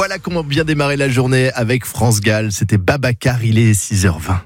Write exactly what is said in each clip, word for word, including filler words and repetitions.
Voilà comment bien démarrer la journée avec France Gall. C'était Babacar, il est six heures vingt.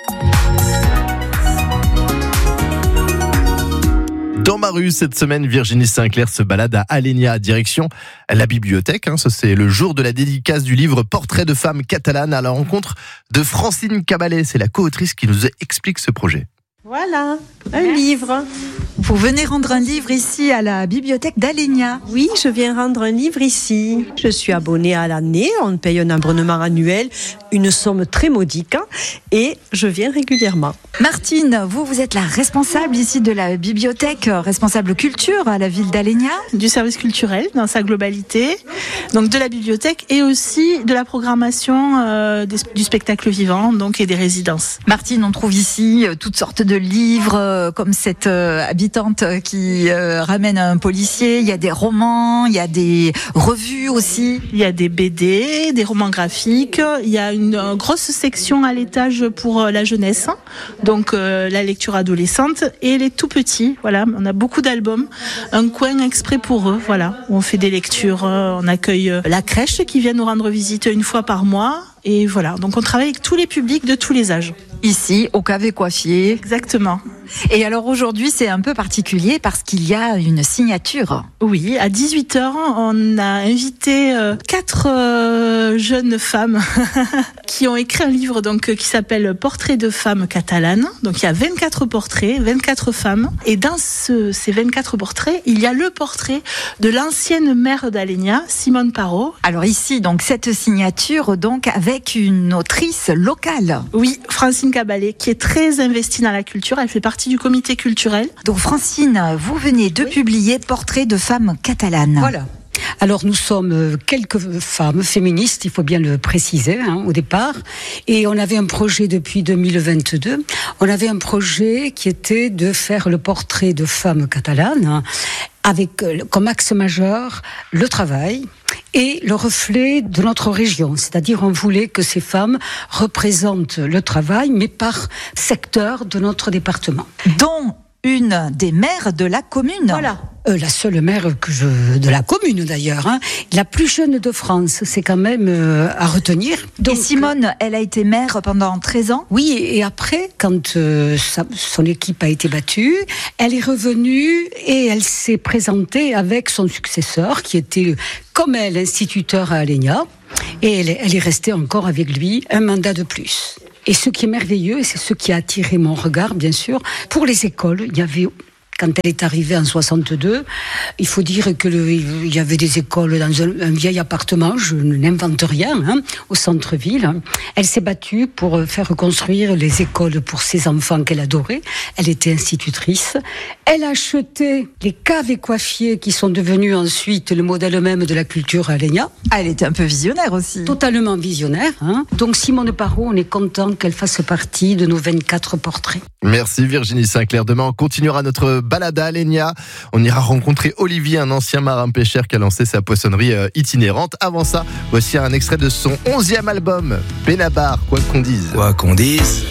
Dans ma rue, cette semaine, Virginie Sinclair se balade à Alenya, direction la bibliothèque. Hein, ça, c'est le jour de la dédicace du livre Portrait de femme catalane à la rencontre de Francine Caballet. C'est la co-autrice qui nous explique ce projet. Voilà, un livre. Vous venez rendre un livre ici à la bibliothèque d'Alenya. Oui, je viens rendre un livre ici. Je suis abonnée à l'année, on paye un abonnement annuel, une somme très modique, et je viens régulièrement. Martine, vous, vous êtes la responsable ici de la bibliothèque, responsable culture à la ville d'Alenya. Du service culturel dans sa globalité, donc de la bibliothèque et aussi de la programmation euh, des, du spectacle vivant donc, et des résidences. Martine, on trouve ici euh, toutes sortes de livres, euh, comme cette euh, habitante qui euh, ramène un policier. Il y a des romans, il y a des revues aussi. Il y a des B D, des romans graphiques. Il y a une euh, grosse section à l'étage pour euh, la jeunesse, donc euh, la lecture adolescente et les tout petits. Voilà, on a beaucoup d'albums, un coin exprès pour eux. Voilà, où on fait des lectures, euh, on accueille euh, la crèche qui vient nous rendre visite une fois par mois. Et voilà, donc on travaille avec tous les publics de tous les âges. Ici, au Cavé Coiffier. Exactement. Et alors aujourd'hui, c'est un peu particulier parce qu'il y a une signature. Oui, à dix-huit heures, on a invité euh, quatre euh, jeunes femmes qui ont écrit un livre donc, qui s'appelle Portrait de femmes catalanes. Donc il y a vingt-quatre portraits, vingt-quatre femmes. Et dans ce, ces vingt-quatre portraits, il y a le portrait de l'ancienne maire d'Alenya, Simone Parot. Alors ici, donc cette signature donc avec une autrice locale. Oui, Francine Caballet, qui est très investie dans la culture. Elle fait partie du comité culturel. Donc Francine, vous venez de oui. publier Portrait de femmes catalanes. Voilà. Alors nous sommes quelques femmes féministes, il faut bien le préciser hein, au départ, et on avait un projet depuis deux mille vingt-deux, on avait un projet qui était de faire le portrait de femmes catalanes, hein, avec comme axe majeur le travail et le reflet de notre région, c'est-à-dire on voulait que ces femmes représentent le travail, mais par secteur de notre département. Dont une des maires de la commune. Voilà. Euh, la seule maire que je, de la commune d'ailleurs, hein. La plus jeune de France, c'est quand même euh, à retenir. Donc, et Simone, elle a été maire pendant treize ans. Oui, et après, quand euh, sa, son équipe a été battue, elle est revenue et elle s'est présentée avec son successeur, qui était, comme elle, instituteur à Alenya, et elle, elle est restée encore avec lui un mandat de plus. Et ce qui est merveilleux, et c'est ce qui a attiré mon regard, bien sûr, pour les écoles, il y avait... Quand elle est arrivée en soixante-deux, il faut dire que le, il y avait des écoles dans un, un vieil appartement, je n'invente rien, hein, au centre-ville. Elle s'est battue pour faire reconstruire les écoles pour ses enfants qu'elle adorait. Elle était institutrice. Elle a acheté les caves et coiffiers qui sont devenus ensuite le modèle même de la culture à Alenya. Ah, elle était un peu visionnaire aussi. Totalement visionnaire. Hein. Donc Simone Parot, on est content qu'elle fasse partie de nos vingt-quatre portraits. Merci Virginie Sinclair. Demain, on continuera notre balade à Alenya. On ira rencontrer Olivier, un ancien marin-pêcheur qui a lancé sa poissonnerie itinérante. Avant ça, voici un extrait de son onzième album, Benabar, quoi qu'on dise. Quoi qu'on dise.